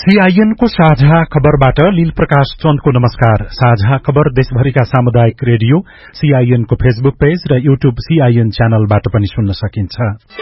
CIN को साझा खबरबाट लील प्रकाश चन्दको नमस्कार। साझा खबर देशभरिका सामुदायिक रेडियो सीआईएन को फेसबुक पेज र यूट्यूब सीआईएन च्यानलबाट पनि सुन्न सकिन्छ।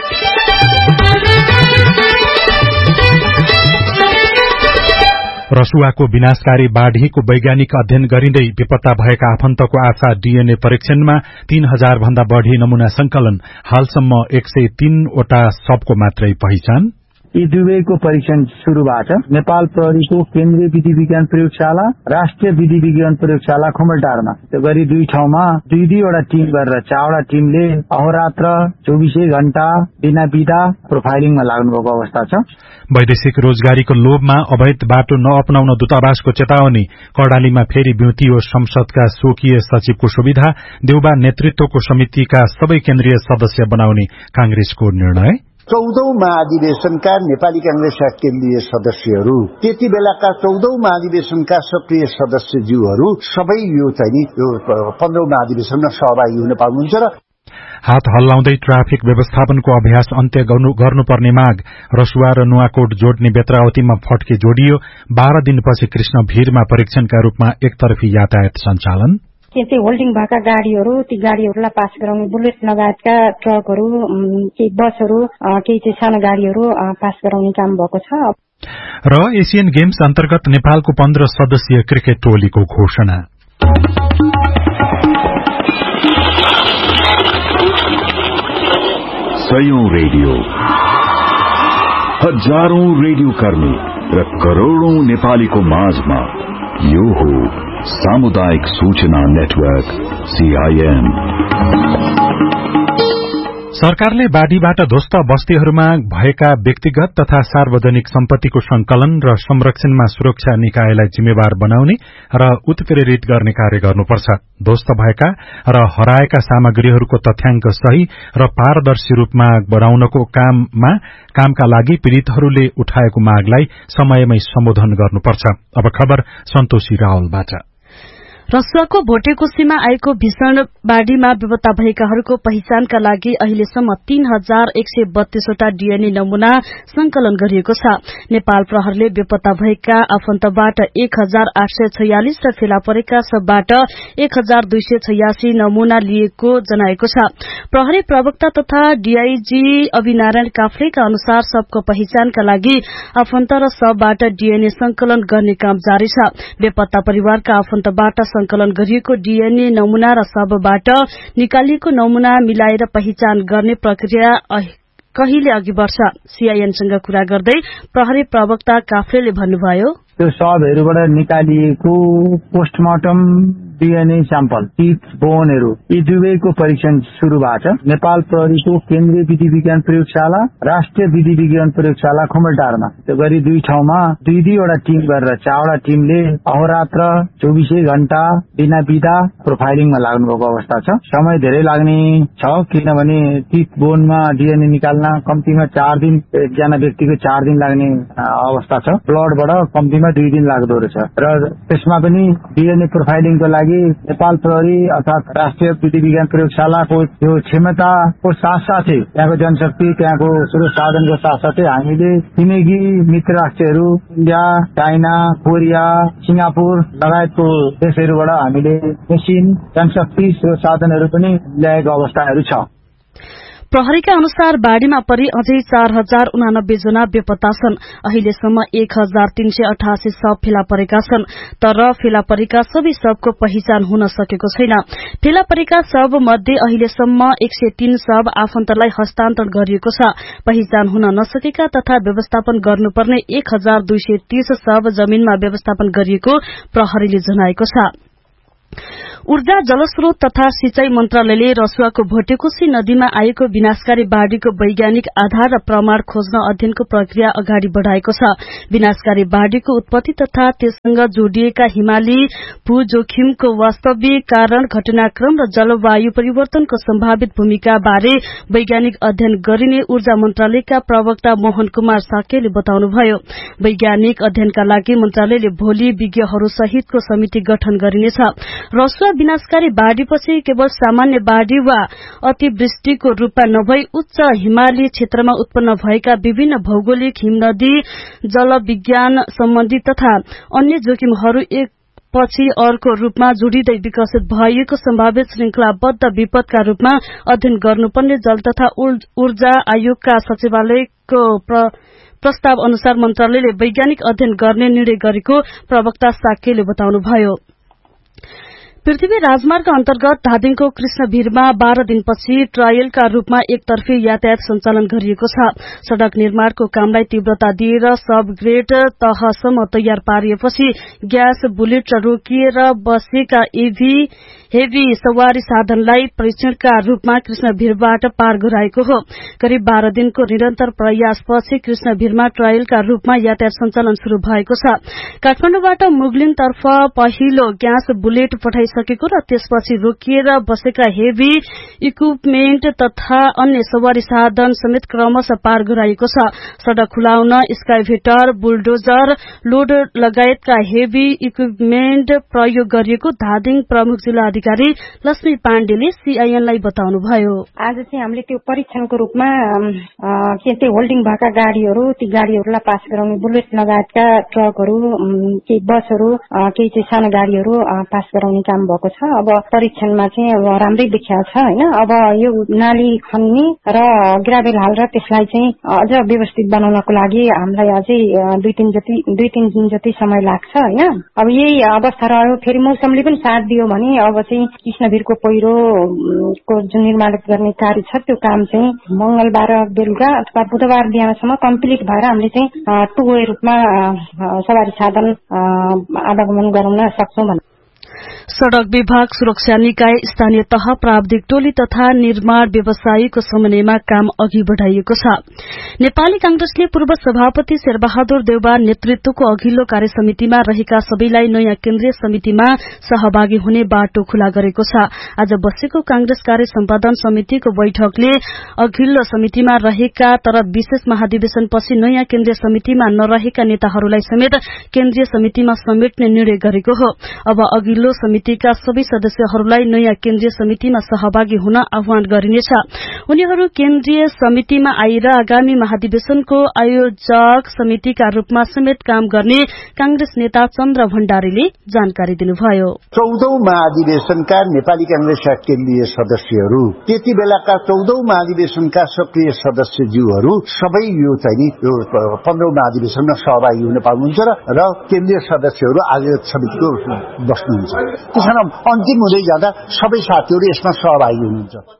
रसुवाको विनाशकारी बाढ़ीको वैज्ञानिक अध्ययन गरिँदै बेपत्ता भएका आफन्तको आशा डीएनए परीक्षणमा 3000 भन्दा बढ़ी नमूना संकलन। हालसम्म 103 वटा शवको मात्रै पहिचान। यी दुवैको परीक्षण शुरूबाट नेपाल प्रहरीको केन्द्रीय विधि विज्ञान प्रयोगशाला, राष्ट्रिय विधि विज्ञान प्रयोगशाला खुमलटारमा त्यो गरी दुई ठाउँमा दुई वटा टिम गरेर 4 वटा टिमले अहोरात्र 24 घण्टा बिना बिदा प्रोफाइलिङमा लाग्नुभएको अवस्था छ। वैदेशिक रोजगारीको लोभमा अवैध बाटो नअपनाउन दूतावासको चेतावनी। कर्णालीमा फेरि ब्युतियो संसदका स्वकीय सचिवको सुविधा। देउबा नेतृत्वको समितिका सबै केन्द्रीय सदस्य बनाउने कांग्रेसको निर्णय। 14औं महाधिवेशनका नेपाली कांग्रेसका केन्द्रीय सदस्यहरू, त्यति बेलाका 14औं महाधिवेशनका सक्रिय सदस्यज्यूहरू सबै यो 15औं महाधिवेशनमा सहभागी हुन पाउनुहुन्छ। र हात हल्लाउँदै ट्राफिक व्यवस्थापनको अभ्यास अन्त्य गर्नुपर्ने माग। रसुवा र नुवाकोट जोड्ने बेत्रावतीमा फड्के जोडियो। 12 दिनपछि कृष्ण भीरमा परीक्षणका रूपमा एकतर्फी यातायात सञ्चालन। केही होल्डिङ भएका गाडीहरू, ती गाडीहरूलाई पास गराउने बुलेट लगायतका ट्रकहरू, केही बसहरू, केही चाहिँ सानो गाडीहरू पास गराउने काम भएको छ। र एशियन गेम्स अन्तर्गत नेपालको 15 सदस्यीय क्रिकेट टोलीको घोषणा। सयौं रेडियो, हजारौं रेडियो कर्मी र करोड़ौं नेपालीको माझमा यो हो सामुदायिक सूचना नेटवर्क सीआईएन। सरकारले बाढ़ीबाट ध्वस्त बस्तीहरूमा भएका व्यक्तिगत तथा सार्वजनिक सम्पत्तिको संकलन र संरक्षणमा सुरक्षा निकायलाई जिम्मेवार बनाउने र उत्प्रेरित गर्ने कार्य गर्नुपर्छ। ध्वस्त भएका र हराएका सामग्रीहरूको तथ्याङ्क सही र पारदर्शी रूपमा बनाउनको कामका लागि पीड़ितहरूले उठाएको मागलाई समयमै सम्बोधन गर्नुपर्छ। अब खबर सन्तोषी रावलबाट। रसुवाको भोटेकोशीमा आएको भीषण बाढ़ीमा बेपत्ता भएकाहरूको पहिचानका लागि अहिलेसम्म 3132 वटा डीएनए नमूना संकलन गरिएको छ। नेपाल प्रहरले बेपत्ता भएका आफन्तबाट 1846 र फेला परेका सबबाट 1286 नमूना लिएको जनाएको छ। प्रहरी प्रवक्ता तथा डीआईजी अभिनारायण काफ्लेका अनुसार सबको पहिचानका लागि आफन्त र सबबाट डीएनए संकलन गर्ने काम जारी छ। बेपत्ता परिवारका आफन्तबाट संकलन गरिएको डीएनए नमूना र सबबाट निकालिएको नमूना मिलाएर पहिचान गर्ने प्रक्रिया कहिले अघि बढ्छ। सीआईएनसँग कुरा गर्दै प्रहरी प्रवक्ता काफ्लेले भन्नुभयो, त्यो सबहरूबाट निकालिएको पोस्टमार्टम डीएनए स्याम्पल, टिथ, बोनहरू, यी दुवैको परीक्षण शुरूबाट नेपाल प्रहरीको केन्द्रीय विधि विज्ञान प्रयोगशाला, राष्ट्रिय विधि विज्ञान प्रयोगशाला खुमलटारमा त्यो गरी दुई ठाउँमा दुई वटा टिम गरेर 4 वटा टिमले अहोरात्र 24 घण्टा बिना बिदा प्रोफाइलिङमा लाग्नुभएको अवस्था छ। समय धेरै लाग्ने छ, किनभने टिथ बोनमा डीएनए निकाल्न कम्तीमा 4 दिन, एकजना व्यक्तिको 4 दिन लाग्ने अवस्था छ। ब्लडबाट कम्तीमा 2 दिन लाग्दो रहेछ। र त्यसमा पनि डीएनए प्रोफाइलिङको लागि नेपाल प्रहरी अर्थात राष्ट्रिय विधि विज्ञान प्रयोगशालाको यो क्षमताको साथसाथै त्यहाँको जनशक्ति, त्यहाँको स्रोत साधनको साथसाथै हामीले छिमेकी मित्र राष्ट्रहरू इन्डिया, चाइना, कोरिया, सिंगापुर लगायतको देशहरूबाट हामीले मेसिन, जनशक्ति, स्रोत साधनहरू पनि ल्याएको अवस्थाहरू छ। प्रहरीका अनुसार बाढ़ीमा परि अझै 4089 जना बेपत्ता छन्। अहिलेसम्म 1388 शव फेला परेका छन्, तर फेला परेका सबै शवको पहिचान हुन सकेको छैन। फेला परेका शव मध्ये अहिलेसम्म 103 शव आफन्तलाई हस्तान्तरण गरिएको छ। पहिचान हुन नसकेका तथा व्यवस्थापन गर्नुपर्ने 1230 शव जमीनमा व्यवस्थापन गरिएको प्रहरीले जनाएको छ। ऊर्जा, जलस्रोत तथा सिंचाई मन्त्रालयले रसुवाको भोटेकोशी नदीमा आएको विनाशकारी बाढ़ीको वैज्ञानिक आधार र प्रमाण खोज्न अध्ययनको प्रक्रिया अगाडि बढ़ाएको छ। विनाशकारी बाढ़ीको उत्पत्ति तथा त्यससँग जोडिएका हिमाली भू जोखिमको वास्तविक कारण, घटनाक्रम र जलवायु परिवर्तनको सम्भावित भूमिका बारे वैज्ञानिक अध्ययन गरिने ऊर्जा मन्त्रालयका प्रवक्ता मोहन कुमार साक्यले बताउनुभयो। वैज्ञानिक अध्ययनका लागि मन्त्रालयले भोलि विज्ञहरू सहितको समिति गठन गरिनेछ। रसुवा तीव्र विनाशकारी बाढ़ीपछि केवल सामान्य बाढ़ी वा अतिवृष्टिको रूपमा नभई उच्च हिमाली क्षेत्रमा उत्पन्न भएका विभिन्न भौगोलिक हिमनदी जलविज्ञान सम्बन्धी तथा अन्य जोखिमहरू एक पछि अर्को रूपमा जोडिँदै विकसित भएको सम्भावित श्रृंखलाबद्ध विपदका रूपमा अध्ययन गर्नुपर्ने जल तथा ऊर्जा आयोगका सचिवालयको प्रस्ताव अनुसार मन्त्रालयले वैज्ञानिक अध्ययन गर्ने निर्णय गरेको प्रवक्ता साक्यले बताउनुभयो। पृथ्वी राजमार्ग अन्तर्गत धादिङको कृष्णभिरमा 12 दिनपछि ट्रायलका रूपमा एकतर्फी यातायात सञ्चालन गरिएको छ। सड़क निर्माणको कामलाई तीव्रता दिएर सब ग्रेड तहसम्म तयार पारिएपछि ग्यास बुलेट रोकिएर बसेका हेभी सवारी साधनलाई परीक्षणका रूपमा कृष्णभिरबाट पार गराएको हो। करिब 12 दिनको निरन्तर प्रयासपछि कृष्णभिरमा ट्रायलका रूपमा यातायात सञ्चालन शुरू भएको छ। काठमाडौँबाट मुगलिनतर्फ पहिलो ग्यास बुलेट पठाइसकेको र त्यसपछि रोकिएर बसेका हेभी इक्विपमेन्ट तथा अन्य सवारी साधन समेत क्रमशः पार गराइएको छ। सड़क खुलाउन स्काइभेटर, बुलडोजर, लोड लगायतका हेभी इक्विपमेन्ट प्रयोग गरिएको धादिङ प्रमुख जिल्ला अधिकारी लक्ष्मी पाण्डेले सीआईएनलाई बताउनुभयो। आज चाहिँ हामीले त्यो परीक्षणको रूपमा त्यो होल्डिङ भएका गाड़ीहरू, ती गाड़ीहरूलाई पास गराउने बुलेट लगायतका ट्रकहरू, केही बसहरू, केही चाहिँ सानो गाड़ीहरू पास गराउने काम भएको छ। अब परीक्षणमा चाहिँ अब राम्रै देखिएको छ हैन। अब यो नाली खन्ने र ग्राभेल हालेर त्यसलाई चाहिँ अझ व्यवस्थित बनाउनको लागि हामीलाई अझै 2-3 दिन जति समय लाग्छ हैन। अब यही अवस्था रह्यो, फेरि मौसमले पनि साथ दियो भने अब चाहिँ कृष्णभिरको पहिरोको जुन निर्माण गर्ने कार्य छ त्यो काम चाहिँ मंगलबार बेलुका अथवा बुधबार बिहानसम्म कम्प्लिट भएर हामीले चाहिँ टु वे रूपमा सवारी साधन आवागमन गराउन सक्छौं भन्ने। सड़क विभाग, सुरक्षा निकाय, स्थानीय तह, प्राविधिक टोली तथा निर्माण व्यवसायीको समन्वयमा काम अघि बढ़ाइएको छ। नेपाली कांग्रेसले पूर्व सभापति शेरबहादुर देउवा नेतृत्वको अघिल्लो कार्य समितिमा रहेका सबैलाई नयाँ केन्द्रीय समितिमा सहभागी हुने बाटो खुला गरेको छ। आज बसेको कांग्रेस कार्य सम्पादन समितिको बैठकले अघिल्लो समितिमा रहेका तर विशेष महाधिवेशनपछि नयाँ केन्द्रीय समितिमा नरहेका नेताहरूलाई समेत केन्द्रीय समितिमा समेट्ने निर्णय गरेको हो। अब अघिल्लो समितिका सबै सदस्यहरूलाई नयाँ केन्द्रीय समितिमा सहभागी हुन आह्वान गरिनेछ। उनीहरू केन्द्रीय समितिमा आएर आगामी महाधिवेशनको आयोजक समितिका रूपमा समेत काम गर्ने कांग्रेस नेता चन्द्र भण्डारीले जानकारी दिनुभयो। 14औं महाधिवेशनका नेपाली कांग्रेसका केन्द्रीय सदस्यहरू, त्यति बेलाका 14औं महाधिवेशनका सक्रिय सदस्यज्यूहरू सबै यो चाहिँ 15औं महाधिवेशनमा सहभागी हुन पाउनुहुन्छ र केन्द्रीय सदस्यहरू आयोजक समितिको बस्नुहुन्छ। त्यसमा अन्तिम हुँदै जाँदा सबै साथीहरू यसमा सहभागी हुनुहुन्छ।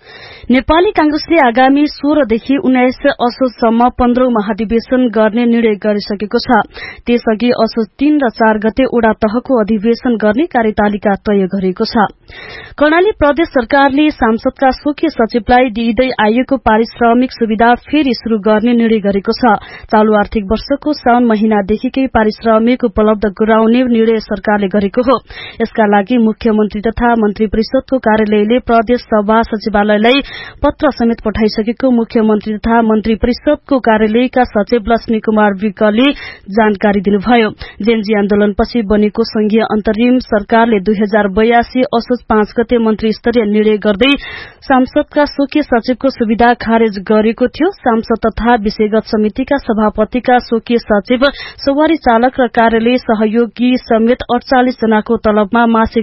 नेपाली कांग्रेसले आगामी 16 देखि 19 असोजसम्म 15औं महाधिवेशन गर्ने निर्णय गरिसकेको छ। त्यसअघि असोज 3 र 4 गते ओडा तहको अधिवेशन गर्ने कार्यतालिका तय गरेको छ। कर्णाली प्रदेश सरकारले सांसदका स्वकीय सचिवलाई दिइँदै आएको पारिश्रमिक सुविधा फेरि शुरू गर्ने निर्णय गरेको छ। चालू आर्थिक वर्षको साउन महिनादेखिकै पारिश्रमिक उपलब्ध गराउने निर्णय सरकारले गरेको हो। यसका लागि मुख्यमन्त्री तथा मन्त्री परिषदको कार्यालयले प्रदेश सभा सचिवालयलाई पत्र समेत पठाइसकेको मुख्यमन्त्री तथा मन्त्री परिषदको कार्यालयका सचिव लक्ष्मी कुमार विकले जानकारी दिनुभयो। जेएनजी आन्दोलनपछि बनेको संघीय अन्तरिम सरकारले 2082 असोज 5 गते मन्त्री स्तरीय निर्णय गर्दै सांसदका स्वकीय सचिवको सुविधा खारेज गरेको थियो। सांसद तथा विषयगत समितिका सभापतिका स्वकीय सचिव, सवारी चालक र कार्यालय सहयोगी समेत 48 जनाको तलबमा मासिक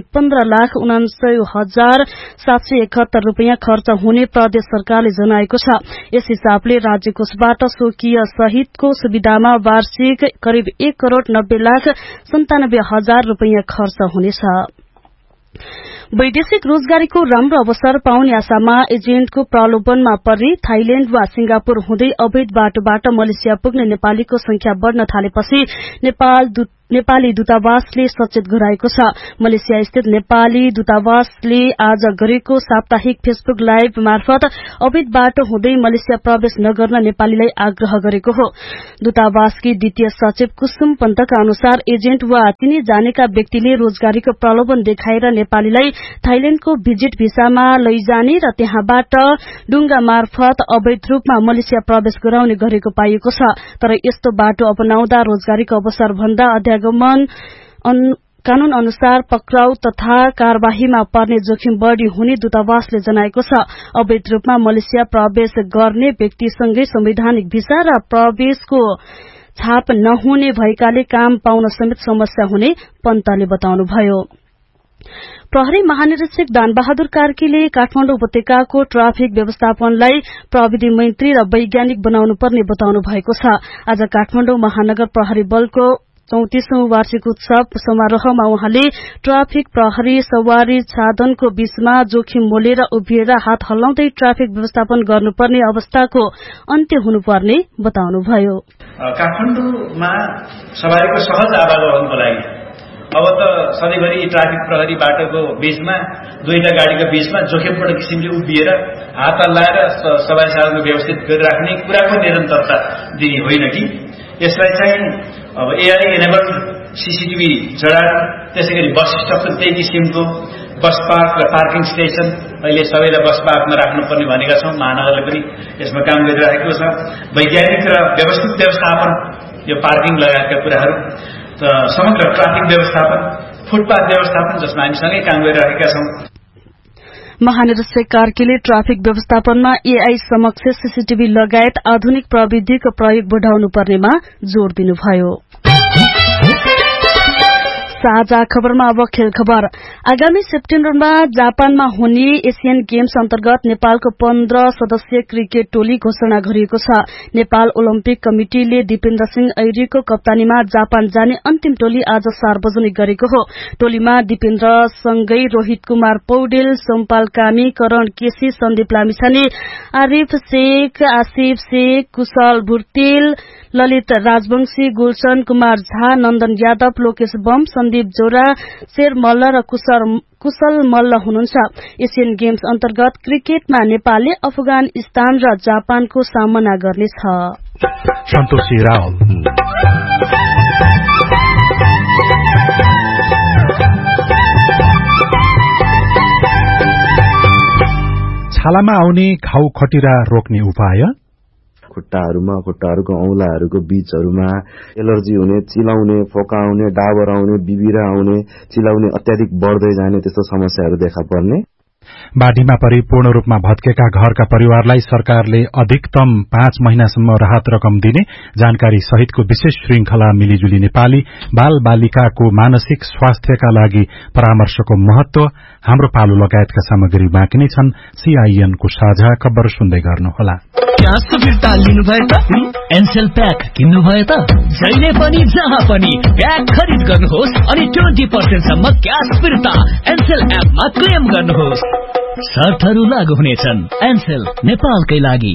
15,79,771 रूपियाँ खर्च हुने प्रदेश सरकारले जनाएको छ। यस हिसाबले राज्य कोषबाट स्वकीय सहितको सुविधामा वार्षिक करिब 1,90,97,000 रूपियाँ खर्च हुनेछ। वैदेशिक रोजगारीको राम्रो अवसर पाउने आशामा एजेन्टको प्रलोभनमा परि थाइल्याण्ड वा सिंगापुर हुँदै अवैध बाटोबाट मलेसिया पुग्ने नेपालीको संख्या बढ़न थालेपछि नेपाली दूतावासले सचेत गराएको छ। मलेसिया स्थित नेपाली दूतावासले आज गरेको साप्ताहिक फेसबुक लाइभ मार्फत अवैध बाटो हुँदै मलेसिया प्रवेश नगर्न नेपालीलाई आग्रह गरेको हो। दूतावासकी द्वितीय सचिव कुसुम पन्तका अनुसार एजेन्ट वा चिने जानेका व्यक्तिले रोजगारीको प्रलोभन देखाएर नेपालीलाई थाइल्याण्डको भिजिट भिसामा लैजाने र त्यहाँबाट डुंगा मार्फत अवैध रूपमा मलेसिया प्रवेश गराउने गरेको पाइएको छ। तर यस्तो बाटो अपनाउँदा रोजगारीको अवसर भन्दा कानून अनुसार पक्राउ तथा कार्यवाहीमा पर्ने जोखिम बढ़ी हुने दूतावासले जनाएको छ। अवैध रूपमा मलेसिया प्रवेश गर्ने व्यक्तिसँगै संवैधानिक भिसा र प्रवेशको छाप नहुने भएकाले काम पाउन समेत समस्या हुने पन्तले बताउनुभयो। प्रहरी महानिरीक्षक दानबहादुर कार्कीले काठमाडौँ उपत्यकाको ट्राफिक व्यवस्थापनलाई प्रविधि मैत्री र वैज्ञानिक बनाउनु पर्ने बताउनु भएको छ। आज काठमाडौँ महानगर प्रहरी बलको 34औं वार्षिक उत्सव समारोहमा उहाँले ट्राफिक प्रहरी सवारी साधनको बीचमा जोखिम मोलेर उभिएर हात हल्लाउँदै ट्राफिक व्यवस्थापन गर्नुपर्ने अवस्थाको अन्त्य हुनुपर्ने बताउनुभयो। काठमाडौँमा सवारीको सहज आवागमनको लागि अब त सधैँभरि ट्राफिक प्रहरी बाटोको बीचमा दुईटा गाडीको बीचमा जोखिमपूर्ण किसिमले उभिएर हात हल्लाएर सवारी साधनको व्यवस्थित गरिराख्ने कुराको निरन्तरता दिने होइन कि यसलाई चाहिँ अब एआई एनेबल्ड सीसीटीभी जडान त्यसै गरी बस स्टप त्यही किसिमको बस पार्क र पार्किङ स्टेशन अहिले सबैलाई बस पार्कमा राख्नुपर्ने भनेका छौँ। महानगरले पनि यसमा काम गरिरहेको छ। वैज्ञानिक र व्यवस्थित व्यवस्थापन यो पार्किङ लगायतका कुराहरू समग्र ट्राफिक व्यवस्थापन फुटपाथ व्यवस्थापन जसमा हामी सँगै काम गरिरहेका छौँ। महानिरीक्षक कार्कीले ट्राफिक व्यवस्थापनमा एआई समक्ष सीसीटीभी लगायत आधुनिक प्रविधिको प्रयोग बढ़ाउनु पर्नेमा जोड़ दिनुभयो। साझा खबरमा अब खेल खबर। आगामी सेप्टेम्बरमा जापानमा हुने एशियन गेम्स अन्तर्गत नेपालको 15 सदस्यीय क्रिकेट टोली घोषणा गरिएको छ। नेपाल ओलम्पिक कमिटिले दिपेन्द्र सिंह ऐरीको कप्तानीमा जापान जाने अन्तिम टोली आज सार्वजनिक गरेको हो। टोलीमा दिपेन्द्र सँगै रोहित कुमार पौडेल, सोमपाल कामी, करण केसी, सन्दीप लामिछाने, आरिफ शेख, आसिफ शेख, कुशल भुर्तेल, ललित राजवंशी, गुलशन कुमार झा, नन्दन यादव, लोकेश बम, सन्दीप जोरा, शेर मल्ल र कुशल मल्ल हुनुहुन्छ। एशियन गेम्स अन्तर्गत क्रिकेटमा नेपालले अफगानिस्तान र जापानको सामना गर्नेछ। सन्तोषी रावल छालामा आउने घाउ खटिरा रोक्ने उपाय। खुट्टाहरूको औंलाहरूको बीचहरूमा एलर्जी हुने, चिलाउने, फोका आउने, डाबर आउने, बिबिरा आउने, चिलाउने अत्याधिक बढ्दै जाने त्यस्तो समस्याहरू देखा पर्ने। बाढ़ीमा परि पूर्ण रूपमा भत्केका घरका परिवारलाई सरकारले अधिकतम 5 महिनासम्म राहत रकम दिने जानकारी सहितको विशेष श्रृंखला मिलिजुली नेपाली बाल बालिकाको मानसिक स्वास्थ्यका लागि परामर्शको महत्व, हाम्रो पालो लगायतका सामग्री बाँकी नै छन्। सीआईएनको साझा खबर सुन्दै गर्नुहोला। क्यासको फिर्ता लिनुभयो त एनसेल प्याक किन्नुभयो त जहिले पनि जहाँ पनि प्याक खरिद गर्नुहोस् अनि 20% सम्म क्यास फिर्ता एनसेल एपमा क्लेम गर्नुहोस्। शर्तहरू लागू हुनेछन्। एनसेल नेपालकै लागि।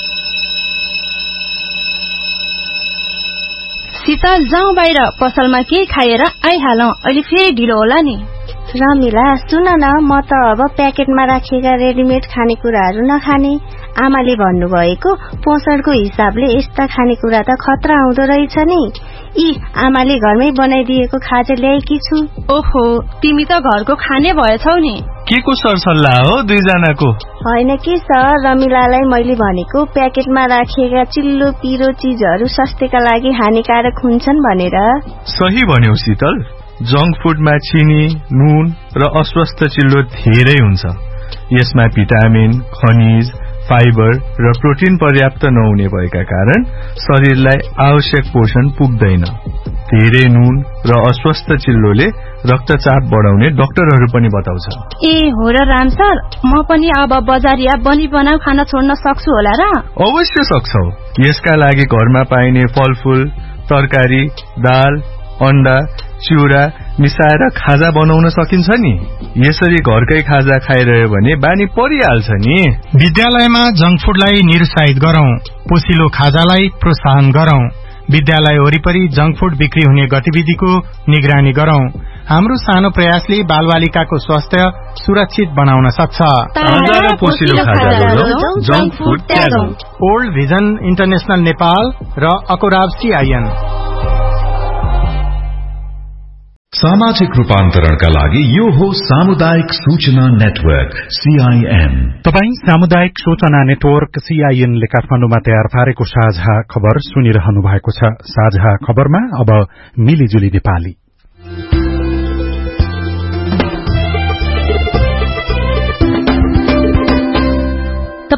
शीतल जाउँ बाहिर, पसलमा के खाएर आइहालौं, अहिले फेरि ढिलो होला नि। रमिला सुन न, म त अब प्याकेटमा राखिएका रेडिमेड खानेकुराहरू नखाने। आमाले भन्नुभएको पोषणको हिसाबले यस्ता खानेकुरा त खतरा आउँदो रहेछ नि। आमाले घरमै बनाइदिएको खाजा ल्याएकी छु। ओहो, तिमी त घरको खाने भएछौ नि। के को सरसल्लाह हो दुईजनाको? होइन कि सर, रमिलालाई मैले भनेको प्याकेटमा राखिएका चिल्लो पिरो चीजहरू स्वास्थ्यका लागि हानिकारक हुन्छन् भनेर। सही भन्यौ शीतल। जंक फूडमा चिनी, नुन र अस्वस्थ चिल्लो धेरै हुन्छ। यसमा भिटामिन, खनिज, फाइबर र प्रोटिन पर्याप्त नहुने भएका कारण शरीरलाई आवश्यक पोषण पुग्दैन। धेरै नुन र अस्वस्थ चिल्लोले रक्तचाप बढाउने डाक्टरहरू पनि बताउँछ। हो र राम सर, म पनि अब बजारिया बनी बनाउ खाना छोड्न सक्छु होला र? अवश्य सक्छौ। यसका लागि घरमा पाइने फलफूल, तरकारी, दाल, अण्डा, चिउरा मिसाएर खाजा बनाउन सकिन्छ नि। यसरी घरकै खाजा खाइरह्यो भने बानी परिहाल्छ नि। विद्यालयमा जंक फूडलाई निरुत्साहित गरौं, पोसिलो खाजालाई प्रोत्साहन गरौं। विद्यालय वरिपरि जंक फूड बिक्री हुने गतिविधिको निगरानी गरौं। हाम्रो सानो प्रयासले बालबालिकाको स्वास्थ्य सुरक्षित बनाउन सक्छ। Junk food त्यागौं। Old vision international Nepal र अकोराब सीआईएन। सामाजिक रूपान्तरणका लागि यो हो सामुदायिक सूचना नेटवर्क सीआईएन। तपाई सामुदायिक सूचना नेटवर्क सीआईएनले काठमाडौँमा तयार पारेको साझा खबर सुनिरहनु भएको छ। साझा खबरमा अब मिलिजुली नेपाली।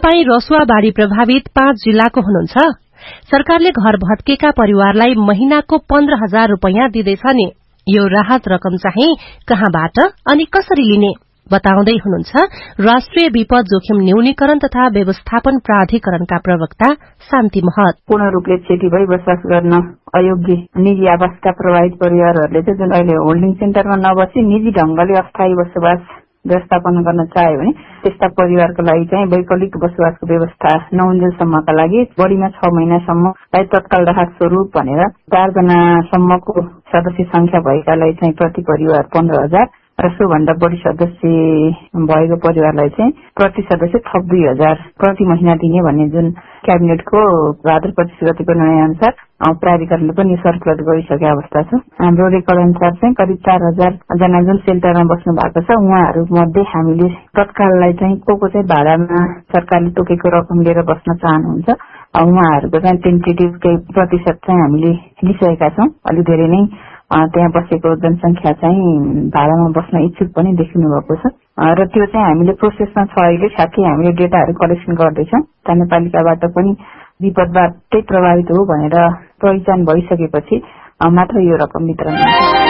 तपाई रसुवा बाढ़ी प्रभावित 5 जिल्लाको हुनुहुन्छ। सरकारले घर भत्केका परिवारलाई महिनाको 15,000 रूपैयाँ दिँदैछ नि। यो राहत रकम चाहिँ कहाँबाट अनि कसरी लिने बताउँदै हुनुहुन्छ राष्ट्रिय विपद जोखिम न्यूनीकरण तथा व्यवस्थापन प्राधिकरणका प्रवक्ता शान्ति महत। पूर्ण रूपले क्षति भई बसोबास गर्न अयोग्य निजी आवासका प्रभावित परिवारहरूले चाहिँ जुन अहिले होल्डिङ सेन्टरमा नबसी निजी ढंगले अस्थायी बसोबास व्यवस्थापन गर्न चाह्यो भने त्यस्ता परिवारको लागि चाहिँ वैकल्पिक बसोबासको व्यवस्था नहुन्जेलसम्मका लागि बढीमा 6 महिनासम्म तत्काल राहत स्वरूप भनेर 4 जनासम्मको सदस्य संख्या भएकालाई चाहिँ प्रति परिवार 15,000 र सोभन्दा बढी सदस्य भएको परिवारलाई चाहिँ प्रति सदस्य थप 2,000 प्रति महिना दिने भन्ने जुन क्याबिनेटको भाद्र 25 गतेको निर्णय अनुसार प्राधिकरणले पनि सर्कुलर गरिसकेको अवस्था छ। हाम्रो रेकर्ड अनुसार चाहिँ करिब 4,000 जना जुन सेल्टरमा बस्नु भएको छ उहाँहरू मध्ये हामीले तत्काललाई चाहिँ को चाहिँ भाडामा सरकारले तोकेको रकम लिएर बस्न चाहनुहुन्छ उहाँहरूको चाहिँ टेन्टेटिभ प्रतिशत चाहिँ हामीले लिइसकेका छौं। अलि धेरै नै त्यहाँ बसेको जनसंख्या चाहिँ भाडामा बस्न इच्छुक पनि देखिनु भएको छ र त्यो चाहिँ हामीले प्रोसेसमा छ अहिले। साथै हामीले डेटाहरू कलेक्सन गर्दैछौं। नगरपालिकाबाट पनि विपदबाटै प्रभावित हो भनेर पहिचान भइसकेपछि मात्र यो रकम वितरण हुन्छ।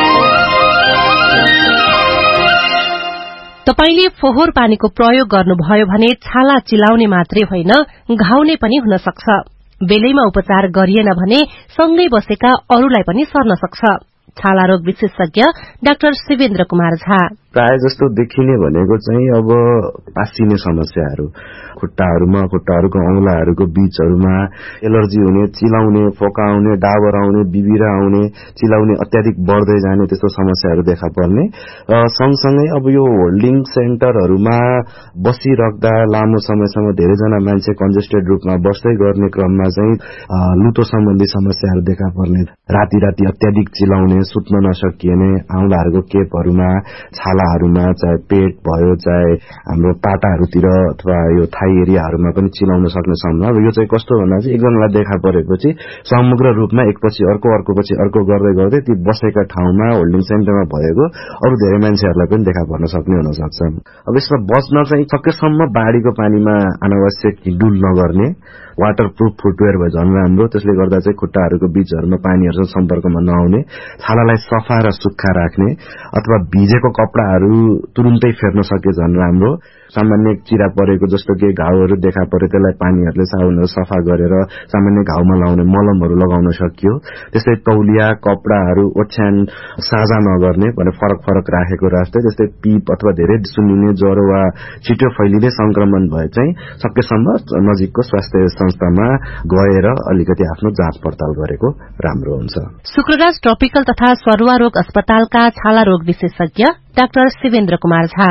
तपाईले फोहोर पानीको प्रयोग गर्नुभयो भने छाला चिलाउने मात्रै होइन घाउने पनि हुन सक्छ। बेलैमा उपचार गरिएन भने सँगै बसेका अरूलाई पनि सर्न सक्छ। छाला रोग विशेषज्ञ डाक्टर शिवेन्द्र कुमार झा। प्राय जस्तो देखिने भनेको चाहिँ अब पासिने समस्याहरू खुट्टाहरूको औंलाहरूको बीचहरूमा एलर्जी हुने, चिलाउने, फोका आउने, डाबर आउने, बिबिरा आउने, चिलाउने अत्याधिक बढ्दै जाने त्यस्तो समस्याहरू देखा पर्ने। सँगसँगै अब यो होल्डिङ सेन्टरहरूमा बसिराख्दा लामो समयसम्म धेरैजना मान्छे कन्जेस्टेड रूपमा बस्दै गर्ने क्रममा चाहिँ लुतो सम्बन्धी समस्याहरू देखा पर्ने। राति अत्याधिक चिलाउने, सुत्न नसकिने, औंलाहरूको केपहरूमा, छालाहरूमा, चाहे पेट भयो चाहे हाम्रो पाटाहरूतिर अथवा यो थाई एरियाहरूमा पनि चिलाउन सक्ने सम्भावना। अब यो चाहिँ कस्तो भन्दा चाहिँ एकजनालाई देखा परेपछि समग्र रूपमा एकपछि अर्कोपछि अर्को गर्दै ती बसेका ठाउँमा होल्डिङ सेन्टरमा भएको अरू धेरै मान्छेहरूलाई पनि देखा पर्न सक्ने हुन सक्छ। अब यसमा बच्न चाहिँ सकेसम्म बाढीको पानीमा अनावश्यक डुल नगर्ने, वाटरप्रुफ फुटवेयर भयो झन् राम्रो। त्यसले गर्दा चाहिँ खुट्टाहरूको बीचहरूमा पानीहरूसँग सम्पर्कमा नआउने, छालालाई सफा र सुक्खा राख्ने अथवा भिजेको कपडाहरू तुरुन्तै फेर्न सके झन् राम्रो। सामान्य चिरा परेको जस्तो कि घाउहरू देखा परे त्यसलाई पानीहरूले साबुनहरू सफा गरेर सामान्य घाउमा लाउने मलमहरू लगाउन सकियो। त्यस्तै तौलिया कपडाहरू ओछ्यान साझा नगर्ने भने फरक राखेको राख्दै। त्यस्तै पीप अथवा धेरै सुन्निने ज्वरो वा छिटो फैलिने संक्रमण भए चाहिँ सकेसम्म नजिकको स्वास्थ्य संस्थामा गएर अलिकति आफ्नो जाँच पडताल गरेको राम्रो हुन्छ। शुक्रराज ट्रपिकल तथा सरुवा रोग अस्पतालका छाला रोग विशेषज्ञ डाक्टर शिवेन्द्र कुमार झा।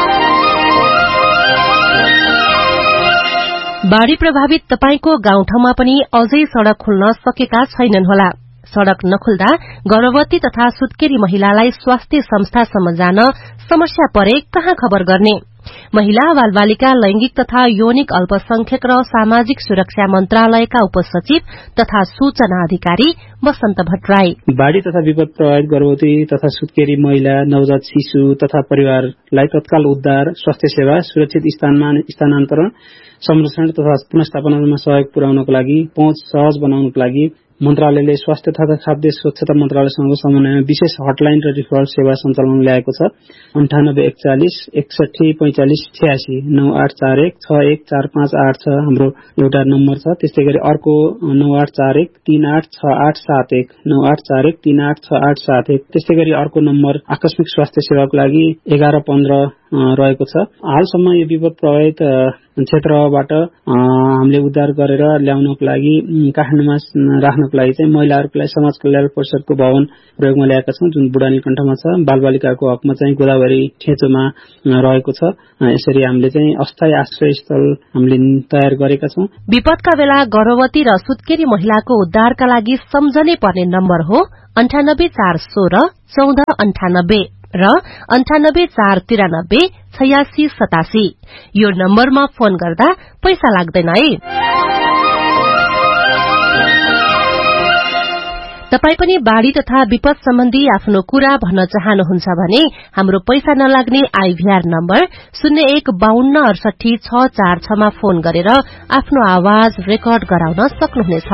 बाढ़ी प्रभावित तपाईको गाउँठाउँमा पनि अझै सड़क खुल्न सकेका छैनन् होला। सड़क नखुल्दा गर्भवती तथा सुत्केरी महिलालाई स्वास्थ्य संस्थासम्म जान समस्या परे कहाँ खबर गर्ने? महिला बालबालिका लैंगिक तथा यौनिक अल्पसंख्यक र सामाजिक सुरक्षा मन्त्रालयका उपसचिव तथा सूचना अधिकारी वसन्त भट्टराई। बाढ़ी तथा विपद प्रभावित गर्भवती तथा सुत्केरी महिला, नवजात शिशु तथा परिवारलाई तत्काल उद्धार, स्वास्थ्य सेवा, सुरक्षित स्थानमा स्थानान्तरण, संरक्षण तथा पुनर्स्थापनामा सहयोग पुर्याउनको लागि पहुँच सहज बनाउनको लागि मन्त्रालयले स्वास्थ्य तथा खाद्य स्वच्छता मन्त्रालयसँग समन्वयमा विशेष हटलाइन र रिफरल सेवा सञ्चालन ल्याएको छ। 9841 61 45 86 9841 61458 छ हाम्रो एउटा नम्बर छ। त्यस्तै गरी अर्को 9841 386871 9841 386871। त्यस्तै गरी अर्को नम्बर आकस्मिक स्वास्थ्य सेवाको लागि 1115 रहेको छ। हालसम्म यो विपद प्रभावित क्षेत्रबाट हामीले उद्धार गरेर ल्याउनको लागि काठमाडौँमा राख्नको लागि चाहिँ महिलाहरूको लागि समाज कल्याण परिषदको भवन प्रयोगमा ल्याएका छौं जुन बुढानीकण्ठमा छ। बालबालिकाको हकमा चाहिँ गोदावरी ठेचोमा रहेको छ। यसरी हामीले चाहिँ अस्थायी आश्रय स्थल हामीले तयार गरेका छौं। विपदका बेला गर्भवती र सुत्केरी महिलाको उद्धारका लागि सम्झनै पर्ने नम्बर हो 98416 1498 र 98493 8687। यो नम्बरमा फोन गर्दा पैसा लाग्दैन है। तपाई पनि बाढ़ी तथा विपद सम्बन्धी आफ्नो कुरा भन्न चाहनुहुन्छ भने हाम्रो पैसा नलाग्ने आईभीआर नम्बर 0152686646 मा फोन गरेर आफ्नो आवाज रेकर्ड गराउन सक्नुहुनेछ।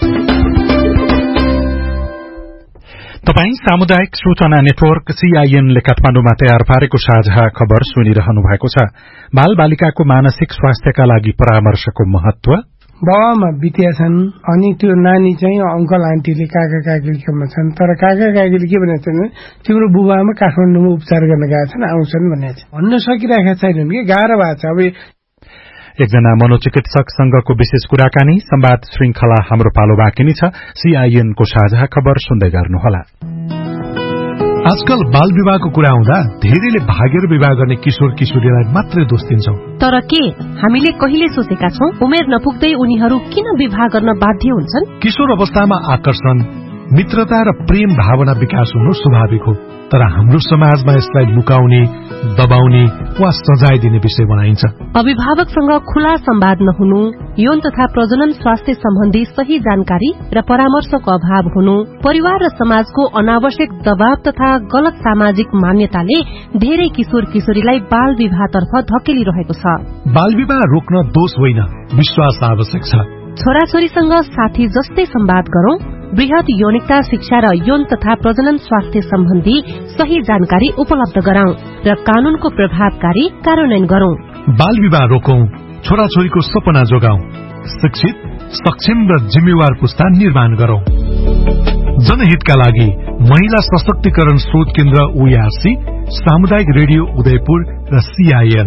तपाई सामुदायिक सूचना नेटवर्क CIN ले काठमाडौँमा तयार पारेको साझा खबर सुनिरहनु भएको छ। बाल बालिकाको मानसिक स्वास्थ्यका लागि परामर्शको महत्व, बाबामा बितिया छन् अनि त्यो नानी चाहिँ अंकल आन्टीले काका काकीकोमा छन्, तर काका काकीले के भनेको छन्, तिम्रो बुबामा काठमाडौँमा उपचार गर्न गएका छन्, आउँछन् भनेको छ। भन्न सकिरहेका छैनन् कि गाह्रो भएको छ। अब एकजना मनोचिकित्सकसँगको विशेष कुराकानी संवाद श्रृंखला हाम्रो पालो बाँकी नै छ। CIN को साझा खबर सुन्दै गर्नुहोला। आजकल बाल विवाहको कुरा आउँदा धेरैले भागेर विवाह गर्ने किशोर किशोरीलाई मात्रै दोष दिन्छौं। तर के हामीले कहिले सोचेका छौं उमेर नपुग्दै उनीहरू किन विवाह गर्न बाध्य हुन्छन्? किशोर अवस्थामा आकर्षण, मित्रता र प्रेम भावना विकास हुनु स्वाभाविक हो, तर हाम्रो समाजमा यसलाई लुकाउने, दबाउने वा सजाय दिने विषय बनाइन्छ। अभिभावकसँग खुला संवाद नहुनु, यौन तथा प्रजनन स्वास्थ्य सम्बन्धी सही जानकारी र परामर्शको अभाव हुनु, परिवार र समाजको अनावश्यक दबाव तथा गलत सामाजिक मान्यताले धेरै किशोर किशोरीलाई बाल विवाहतर्फ धकेलिरहेको छ। बाल विवाह रोक्न दोष होइन, विश्वास आवश्यक छ। छोराछोरीसँग साथी जस्तै संवाद गरौं, वृहत यौनिकता शिक्षा र यौन तथा प्रजनन स्वास्थ्य सम्बन्धी सही जानकारी उपलब्ध गराउँ र कानूनको प्रभावकारी कार्यान्वयन गरौं। बाल विवाह रोकौं, छोराछोरीको सपना जोगाउँ, शिक्षित, सक्षम र जिम्मेवार पुस्ता निर्माण गरौं। जनहितका लागि महिला सशक्तिकरण शोध केन्द्र OARC, सामुदायिक रेडियो उदयपुर र CIN।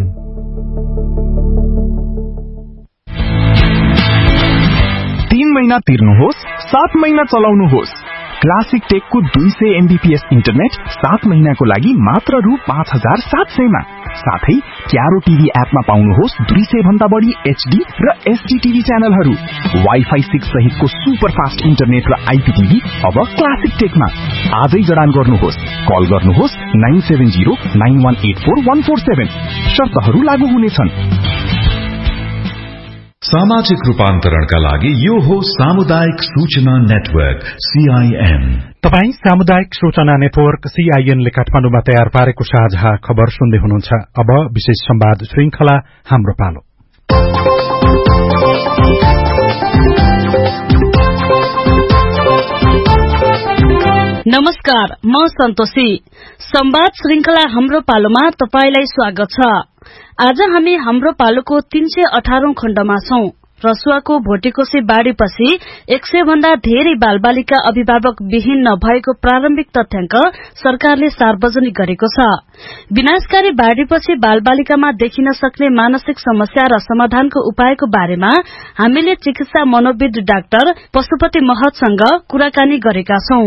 3 महिना तिर्नुहोस्, 7 महिना चलाउनुहोस्। क्लासिक टेकको 200 MBPS इन्टरनेट 7 महिनाको लागि मात्र रु 5700 मा। साथै क्यारो टिभी एपमा पाउनुहोस् 200 भन्दा बढी HD र SD टिभी च्यानलहरू। वाइफाई 6 सहितको सुपर फास्ट इन्टरनेट र IPTV अब क्लासिक टेकमा। आजै जडान गर्नुहोस्। कल गर्नुहोस् 9709184147। शर्तहरू लागू हुनेछन्। सामाजिक रूपान्तरणका लागि यो हो सामुदायिक सूचना नेटवर्क CIN। तपाई सामुदायिक सूचना नेटवर्क CIN ले काठमाडौँमा तयार पारेको साझा खबर सुन्दै हुनुहुन्छ। अब विशेष संवाद श्रृंखला हाम्रो पालो। नमस्कार, म सन्तोषी। संवाद श्रृंखला हाम्रो पालोमा तपाईलाई स्वागत छ। आज हामी हाम्रो पालोको 318औं खण्डमा छौं। रसुवाको भोटेकोसे बाढ़ीपछि 100 भन्दा धेरै बालबालिका अभिभावक विहीन नभएको प्रारम्भिक तथ्याङ्क सरकारले सार्वजनिक गरेको छ। विनाशकारी बाढ़ीपछि बालबालिकामा देखिन सक्ने मानसिक समस्या र समाधानको उपायको बारेमा हामीले चिकित्सा मनोविद डाक्टर पशुपति महतसँग कुराकानी गरेका छौं।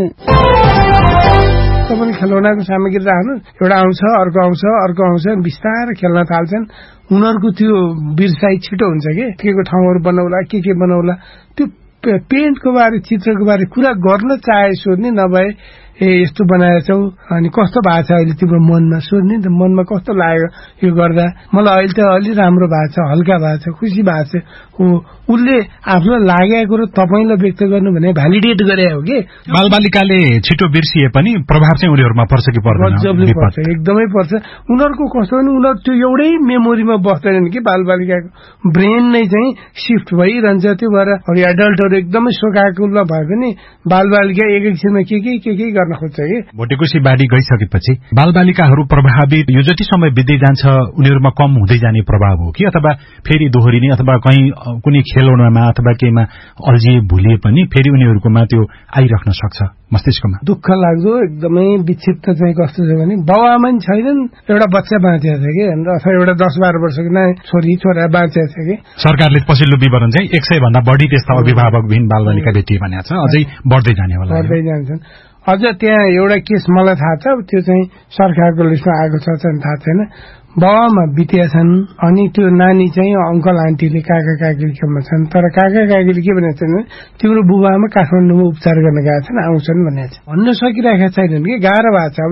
तपाईले खेलौनाको सामग्री राख्नु, एउटा आउँछ, अर्को आउँछ, अर्को आउँछ, बिस्तारै खेल्न थाल्छन्। उनीहरूको त्यो बिर्साइ छिटो हुन्छ के को ठाउँहरू बनाउला, के बनाउला, त्यो पेन्टको बारे, चित्रको बारे कुरा गर्न चाहे सोध्ने, नभए यस्तो बनाएछौ अनि कस्तो भएको छ अहिले तिम्रो मनमा सोध्ने, त मनमा कस्तो लाग्यो यो गर्दा, मलाई अहिले त अलि राम्रो भएको छ, हल्का भएको छ, खुसी भएको छ। उसले आफ्नो लागेको कुरो तपाईलाई व्यक्त गर्नु भने भ्यालिडेट गरे हो कि। बालबालिकाले छिटो बिर्सिए पनि प्रभाव चाहिँ उनीहरुमा पर्छ कि पर्दैन? मजबले पर्छ, एकदमै पर्छ। उनीहरुको कस्तो भने उनीहरु त्यो एउटै मेमोरीमा बस्दैनन् कि। बालबालिकाको ब्रेन नै चाहिँ शिफ्ट भइरहन्छ। त्यो भएर एडल्टहरु एकदमै सोकाकुल भए पनि बालबालिका एक एकछिनमा के गर्न खोज्छ कि। भोटेकोसी बाढी गइसकेपछि बालबालिकाहरु प्रभावित यो जति समय बित्दै जान्छ उनीहरुमा कम हुँदै जाने प्रभाव हो कि, अथवा फेरि दोहोरिने, अथवा कहीं कुनै खेलौनामा अथवा केहीमा अल्झिए भुलिए पनि फेरि उनीहरुकोमा त्यो आइराख्न सक्छ मस्तिष्कमा? दुःख लाग्दो एकदमै विक्षिप्त चाहिँ कस्तो छ भने बाबुआमा नि छैनन्, एउटा बच्चा बाँचेको छ कि, अथवा एउटा 10-12 वर्षको छोरी छोरा बाँचेको छ कि। सरकारले पछिल्लो विवरण चाहिँ 100 भन्दा बढी त्यस्ता अभिभावकविहीन बालबालिका भेटिए भनेको छ। अझै बढ्दै जाने होला, बढ्दै जान्छन्। अझ त्यहाँ एउटा केस मलाई थाहा छ, त्यो चाहिँ सरकारको लिस्टमा आएको छ थाहा छैन। बाबामा बितिया छन् अनि त्यो नानी चाहिँ अंकल आन्टीले काका काकीकोमा छन्, तर काका काकीले के भनेको छन्, तिम्रो बुबामा काठमाडौँमा उपचार गर्न गएका छन्, आउँछन् भनेको छ। भन्न सकिरहेका छैनन् कि, गाह्रो भएको छ। अब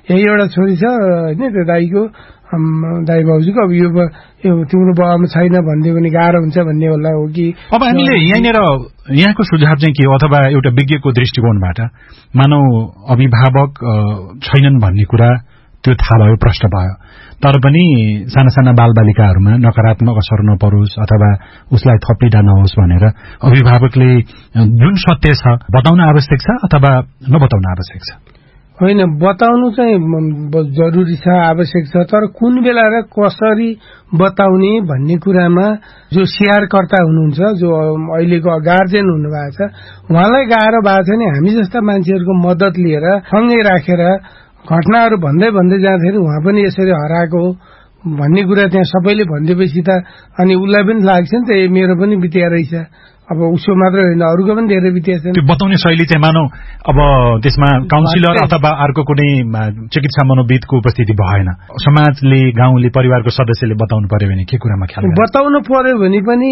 एउटा छोरी छ होइन त्यो दाईको दाई भाउजूको अब यो तिम्रो बाबामा छैन भनिदियो भने गाह्रो हुन्छ भन्ने होला हो कि। अब हामीले यहाँको सुझाव चाहिँ के हो, अथवा एउटा विज्ञको दृष्टिकोणबाट मानव अभिभावक छैनन् भन्ने कुरा त्यो थाहा भयो, प्रश्न भयो, तर पनि साना साना बालबालिकाहरूमा नकारात्मक असर नपरोस् अथवा उसलाई थप्लिँदा नहोस् भनेर अभिभावकले जुन सत्य छ बताउन आवश्यक छ अथवा नबताउन आवश्यक छ? होइन, बताउनु चाहिँ जरुरी छ, आवश्यक छ, तर कुन बेला र कसरी बताउने भन्ने कुरामा जो स्याहारकर्ता हुनुहुन्छ, जो अहिलेको गार्जेन हुनुभएको छ, उहाँलाई गाह्रो भएको छ नि। हामी जस्ता मान्छेहरूको मद्दत लिएर सँगै राखेर घटनाहरू भन्दै जाँदाखेरि उहाँ पनि यसरी हराएको भन्ने कुरा त्यहाँ सबैले भनिदिएपछि त अनि उसलाई पनि लाग्छ नि त मेरो पनि बितिया रहेछ। अब उसको मात्र होइन अरूको पनि धेरै बितिया छ। त्यो बताउने शैली चाहिँ मानौ अब त्यसमा काउन्सिलर अथवा अर्को कुनै चिकित्सा मनोविदको उपस्थिति भएन, समाजले, गाउँले, परिवारको सदस्यले बताउनु पर्यो भने के कुरामा ख्याल बताउनु पर्यो भने पनि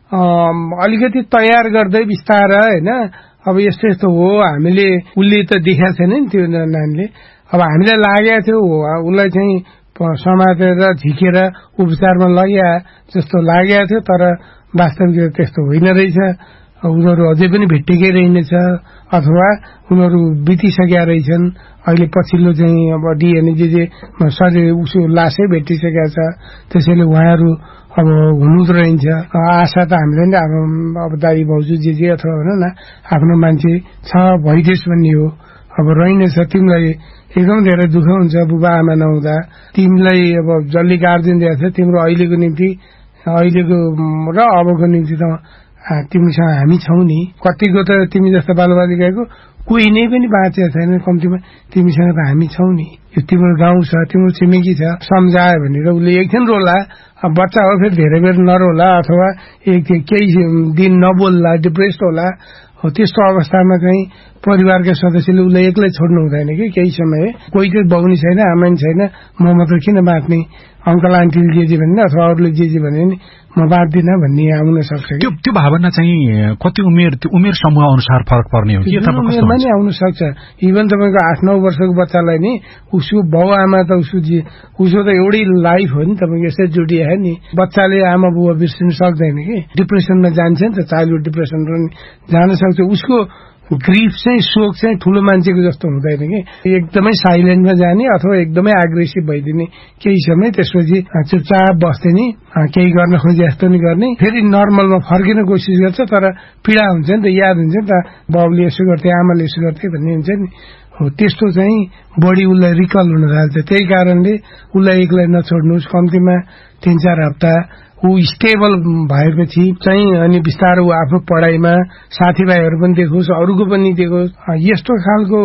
अलिकति तयार गर्दै बिस्तार होइन। अब यस्तो हो, हामीले उसले त देखाएको छैन नि त्यो नानीले, अब हामीलाई लागेको थियो उसलाई चाहिँ समातेर झिकेर उपचारमा लग्या जस्तो लागेको थियो, तर वास्तविक त्यस्तो होइन रहेछ। उनीहरू अझै पनि भेटिएकै रहेनछ अथवा उनीहरू बितिसकेका रहेछन्। अहिले पछिल्लो चाहिँ अब डिएनए जे शरीर उसो लासै भेटिसकेका छ, त्यसैले उहाँहरू अब हुनु त रहन्छ। आशा त हामीलाई नि अब दाई भाउजू जे अथवा भन न आफ्नो मान्छे छ भइदेश भन्ने हो। अब रहेनछ, तिमीलाई एकदम धेरै दुःख हुन्छ बुबा आमा नहुँदा। तिमीलाई अब जसले गार्जेन दिएको छ तिम्रो अहिलेको निम्ति, अहिलेको र अबको निम्ति त तिमीसँग हामी छौ नि। कतिको त तिमी जस्तो बालबालिकाको कोही नै पनि बाँचेको छैन, कम्तीमा तिमीसँग त हामी छौ नि। यो तिम्रो गाउँ छ, तिम्रो छिमेकी छ, सम्झायो भनेर उसले एकछिन रोला। अब बच्चा हो फेरि धेरै बेर नरोला अथवा केही दिन नबोल्ला, डिप्रेस्ड होला। हो त्यस्तो अवस्थामा चाहिँ परिवारका सदस्यले उसलाई एक्लै छोड्नु हुँदैन कि केही समय। कोही चाहिँ बाउनी छैन, आमा नि छैन, म मात्र किन बाँच्ने, अङ्कल आन्टीले जे भन्ने अथवा अरूले जे भने नि म बाँच्दिनँ भन्ने आउन सक्छ। त्यो भावना चाहिँ कति उमेर समूह अनुसार फरक पर्ने हो कि उमेरमा नि आउन सक्छ। इभन तपाईँको 8-9 वर्षको बच्चालाई नि उसको बाउ आमा त उसको त एउटै लाइफ हो नि, तपाईँको यसै जोडिया नि। बच्चाले आमा बुवा बिर्सिन सक्दैन कि, डिप्रेसनमा जान्छ नि त, चाइल्डहुड डिप्रेसन पनि जान सक्छ। उसको ग्रिफ चाहिँ शोक चाहिँ ठूलो मान्छेको जस्तो हुँदैन कि, एकदमै साइलेन्टमा जाने अथवा एकदमै एग्रेसिभ भइदिने केही समय, त्यसपछि चुपचाप बस्थे नि, केही गर्न खोजे जस्तो नि गर्ने, फेरि नर्मलमा फर्किन कोसिस गर्छ। तर पीडा हुन्छ नि त, याद हुन्छ नि त बाउले यसो गर्थे आमाले यसो गर्थे भन्ने हुन्छ नि। हो त्यस्तो चाहिँ बढी उसलाई रिकल हुन थाल्छ। त्यही कारणले उसलाई एक्लै नछोड्नुहोस्, कम्तीमा 3-4 हप्ता ऊ स्टेबल भएपछि चाहिँ अनि बिस्तारै ऊ आफ्नो पढाइमा साथीभाइहरू पनि देखोस्, अरूको पनि देखोस्। यस्तो खालको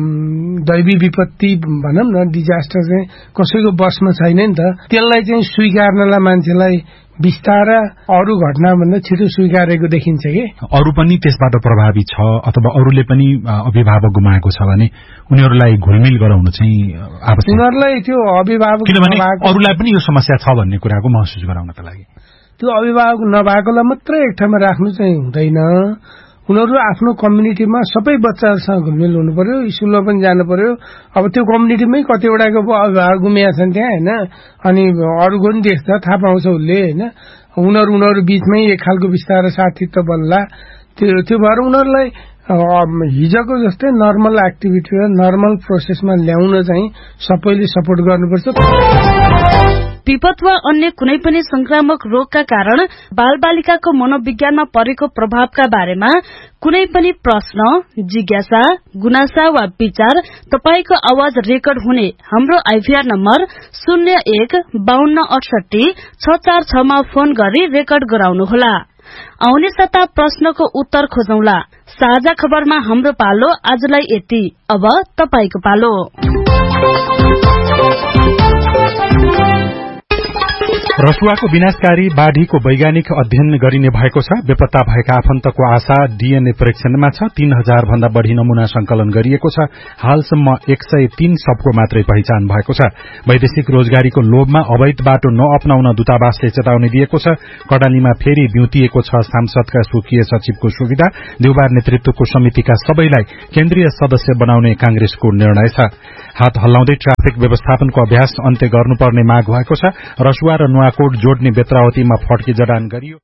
दैवी विपत्ति भनौँ न, डिजास्टर चाहिँ कसैको बसमा छैन नि त। त्यसलाई चाहिँ स्वीकार्नलाई मान्छेलाई बिस्तारा अरू घटनाभन्दा छिटो स्वीकारेको देखिन्छ कि। अरू पनि त्यसबाट प्रभावित छ अथवा अरूले पनि अभिभावक गुमाएको छ भने उनीहरूलाई घुलमिल गराउनु चाहिँ आवश्यक। उनीहरूलाई त्यो अभिभावक, किनभने अरूलाई पनि यो समस्या छ भन्ने कुराको महसुस गराउनका लागि त्यो अभिभावक नभएकोलाई मात्रै एक ठाउँमा राख्नु चाहिँ हुँदैन। उनीहरू आफ्नो कम्युनिटीमा सबै बच्चाहरूसँग घुलमिल हुनु पर्यो, स्कुलमा पनि जानु पर्यो। अब त्यो कम्युनिटीमै कतिवटाको अभिभावक गुमिया छन् त्यहाँ होइन, अनि अरूको पनि देख्छ, थाहा पाउँछ उसले होइन। उनीहरू बीचमै एक खालको बिस्तारै साथीत्व बन्ला। त्यो भएर उनीहरूलाई हिजोको जस्तै नर्मल एक्टिभिटी र नर्मल प्रोसेसमा ल्याउन चाहिँ सबैले सपोर्ट गर्नुपर्छ। विपद वा अन्य कुनै पनि संक्रामक रोगका कारण बालबालिकाको मनोविज्ञानमा परेको प्रभावका बारेमा कुनै पनि प्रश्न, जिज्ञासा, गुनासा वा विचार तपाईको आवाज रेकर्ड हुने हाम्रो आइभीआर नम्बर 01-5268-646 मा फोन गरी रेकर्ड गराउनुहोला। आउने साता प्रश्नको उत्तर खोजौंला। साझा खबरमा हाम्रो पालो आजलाई यति। अब तपाईको पालो। रसुवाको विनाशकारी बाढ़ीको वैज्ञानिक अध्ययन गरिने भएको छ। बेपत्ता भएका आफन्तको आशा डीएनए परीक्षणमा छ। 3000 भन्दा बढ़ी नमूना संकलन गरिएको छ। हालसम्म 103 सबको मात्रै पहिचान भएको छ। वैदेशिक रोजगारीको लोभमा अवैध बाटो नअपनाउन दूतावासले चेतावनी दिएको छ। कडालीमा फेरि ब्युतिएको छ सांसदका स्वकीय सचिवको सुविधा। देउबार नेतृत्वको समितिका सबैलाई केन्द्रीय सदस्य बनाउने कांग्रेसको निर्णय छ। हात हल्लाउँदै ट्राफिक व्यवस्थापनको अभ्यास अन्त्य गर्नुपर्ने माग भएको छ। रसुवा र नुवाकोट जोड्ने बेत्रावतीमा फड्की जडान गरियो।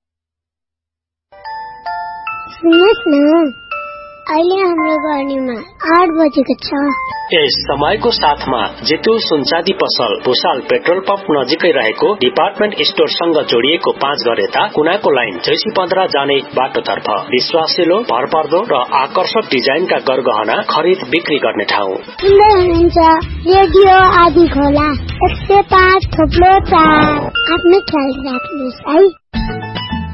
सुन्नुहोस् न, अहिले हाम्रो गढीमा 8 बजेको छ। यस समयको साथमा जितु सुनचाँदी पसल भुसाल पेट्रोल पम्प नजिकै रहेको डिपार्टमेन्ट स्टोरसँग जोडिएको 5 घर यता कुनाको लाइन जैसी 15 जाने बाटोतर्फ विश्वासिलो भरपर्दो र आकर्षक डिजाइनका गरगहना खरिद बिक्री गर्ने ठाउँ। सुन्दै हुनुहुन्छ रेडियो आदि खोला 105.4। आफ्नो ख्याल राख्नुहोस् है।